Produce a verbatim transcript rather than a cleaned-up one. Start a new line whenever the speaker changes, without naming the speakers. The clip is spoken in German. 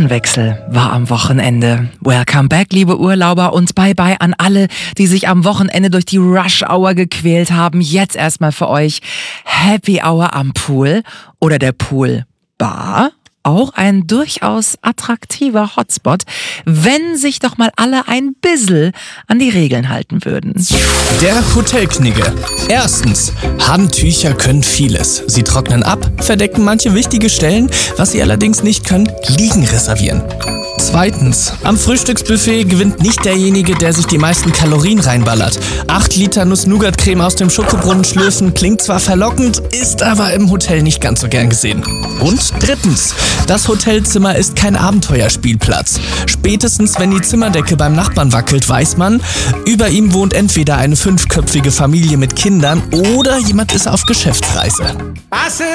Szenenwechsel war am Wochenende. Welcome back, liebe Urlauber, und bye-bye an alle, die sich am Wochenende durch die Rush-Hour gequält haben. Jetzt erstmal für euch Happy Hour am Pool oder der Poolbar. Auch ein durchaus attraktiver Hotspot, wenn sich doch mal alle ein bisschen an die Regeln halten würden.
Der Hotelknigge. Erstens, Handtücher können vieles. Sie trocknen ab, verdecken manche wichtige Stellen, was sie allerdings nicht können, Liegen reservieren. Zweitens, am Frühstücksbuffet gewinnt nicht derjenige, der sich die meisten Kalorien reinballert. Acht Liter Nuss-Nougat-Creme aus dem Schokobrunnen schlürfen klingt zwar verlockend, ist aber im Hotel nicht ganz so gern gesehen. Und drittens, das Hotelzimmer ist kein Abenteuerspielplatz. Spätestens, wenn die Zimmerdecke beim Nachbarn wackelt, weiß man, über ihm wohnt entweder eine fünfköpfige Familie mit Kindern oder jemand ist auf Geschäftsreise.